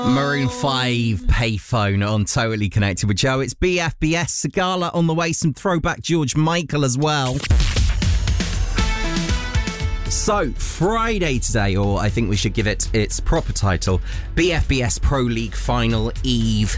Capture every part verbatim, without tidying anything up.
Maroon five Payphone on Totally Connected with Joe. It's B F B S, Sagala on the way, some throwback George Michael as well. So, Friday today, or I think we should give it its proper title, B F B S Pro League Final Eve.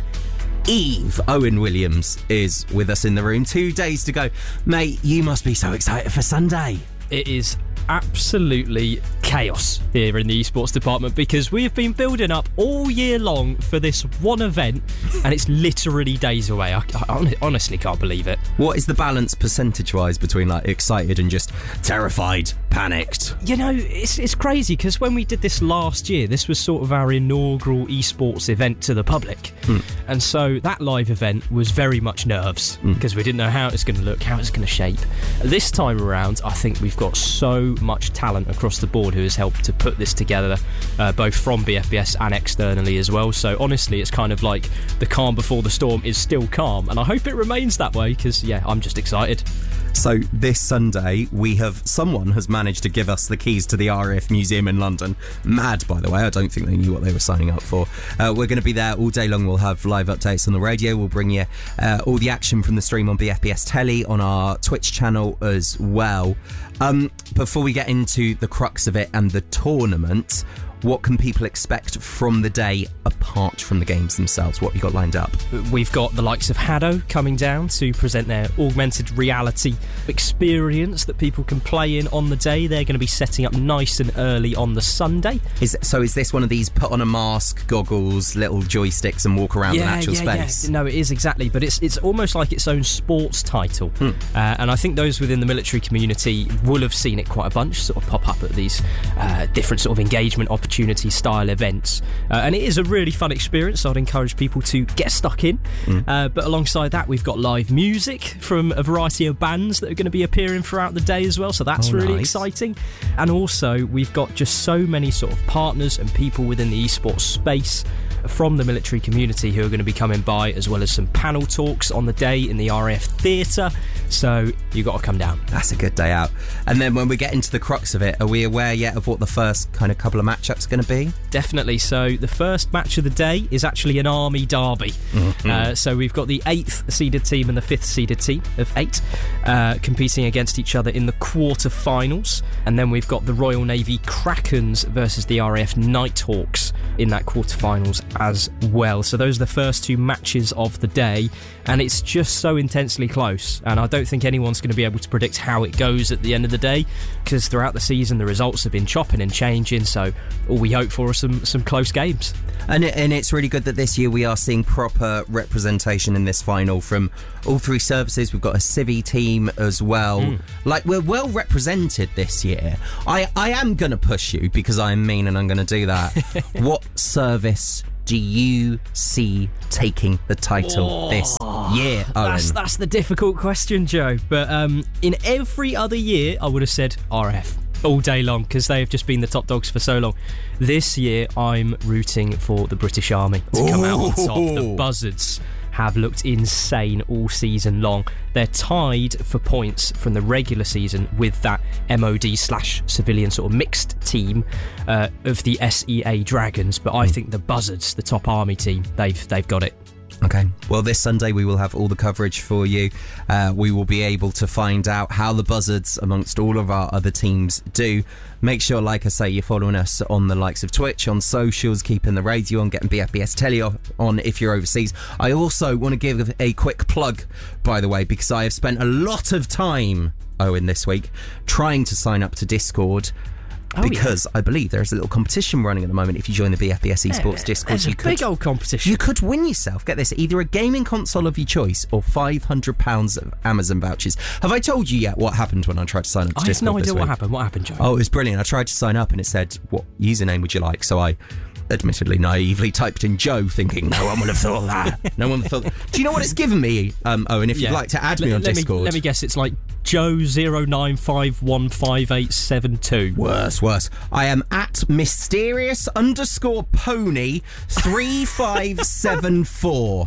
Eve, Owen Williams is with us in the room. Two days to go. Mate, you must be so excited for Sunday. It is absolutely chaos here in the esports department because we have been building up all year long for this one event and it's literally days away. I, I honestly can't believe it. What is the balance percentage-wise between like excited and just terrified, panicked? You know, it's it's crazy because when we did this last year, this was sort of our inaugural esports event to the public. Hmm. And so that live event was very much nerves because hmm. we didn't know how it's going to look, how it's going to shape. This time around, I think we've got so much talent across the board who has helped to put this together, uh, both from B F B S and externally as well. So honestly, it's kind of like the calm before the storm is still calm, and I hope it remains that way because, yeah, I'm just excited. So this Sunday, we have someone has managed to give us the keys to the R A F Museum in London. Mad, by the way. I don't think they knew what they were signing up for. Uh, we're going to be there all day long. We'll have live updates on the radio. We'll bring you uh, all the action from the stream on B F B S Telly, on our Twitch channel as well. Um, before we get into the crux of it and the tournament, what can people expect from the day apart from the games themselves? What have you got lined up? We've got the likes of Haddo coming down to present their augmented reality experience that people can play in on the day. They're going to be setting up nice and early on the Sunday. Is, so is this one of these put on a mask, goggles, little joysticks and walk around yeah, an actual yeah, space? Yeah. No, it is exactly, but it's it's almost like its own sports title. Hmm. Uh, and I think those within the military community will have seen it quite a bunch, sort of pop up at these uh, different sort of engagement opportunities. Style events, uh, and it is a really fun experience, so I'd encourage people to get stuck in. Mm. Uh, but alongside that, we've got live music from a variety of bands that are going to be appearing throughout the day as well, so that's oh, really nice. Exciting. And also, we've got just so many sort of partners and people within the esports space from the military community who are going to be coming by, as well as some panel talks on the day in the R A F Theatre, so you've got to come down. That's a good day out. And then when we get into the crux of it, are we aware yet of what the first kind of couple of matchups are going to be? Definitely. So the first match of the day is actually an army derby. Mm-hmm. Uh, so we've got the eighth seeded team and the fifth seeded team of eight uh, competing against each other in the quarter-finals, and then we've got the Royal Navy Krakens versus the R A F Nighthawks in that quarter-finals as well. So those are the first two matches of the day, and it's just so intensely close, and I don't think anyone's going to be able to predict how it goes at the end of the day, because throughout the season the results have been chopping and changing, so all we hope for are some, some close games. And, it, and it's really good that this year we are seeing proper representation in this final from all three services. We've got a Civi team as well. Mm. Like, we're well represented this year. I, I am going to push you because I'm mean and I'm going to do that. What service do you see taking the title oh, this year, Owen? That's, that's the difficult question, Joe. But um, in every other year, I would have said R F all day long because they have just been the top dogs for so long. This year, I'm rooting for the British Army to come out on top. The Buzzards have looked insane all season long. They're tied for points from the regular season with that M O D slash civilian sort of mixed team uh, of the S E A Dragons, but I think the Buzzards, the top army team, they've they've got it. Okay, well, this Sunday we will have all the coverage for you. Uh, we will be able to find out how the Buzzards, amongst all of our other teams, do. Make sure, like I say, you're following us on the likes of Twitch, on socials, keeping the radio on, getting B F B S Telly on if you're overseas. I also want to give a quick plug, by the way, because I have spent a lot of time, Owen, this week, trying to sign up to Discord. Oh, because yeah. I believe there's a little competition running at the moment. If you join the B F B S Esports yeah, Discord, there's you a could, big old competition. You could win yourself, get this, either a gaming console of your choice or five hundred pounds of Amazon vouchers. Have I told you yet what happened when I tried to sign up to I Discord? I have no idea what week? happened. What happened, Joe? Oh, it was brilliant. I tried to sign up and it said, what username would you like? So I admittedly naively typed in Joe, thinking no one would have thought that. No one thought. Do you know what it's given me, um, Owen? If yeah. you'd like to add me let, on let Discord, me, let me guess. It's like Joe zero nine five one five eight seven two. Worse, worse. I am at mysterious underscore pony three five seven four.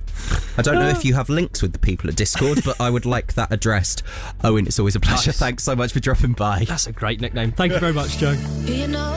I don't know if you have links with the people at Discord, but I would like that addressed. Owen, it's always a pleasure. Nice. Thanks so much for dropping by. That's a great nickname. Thank you very much, Joe. You know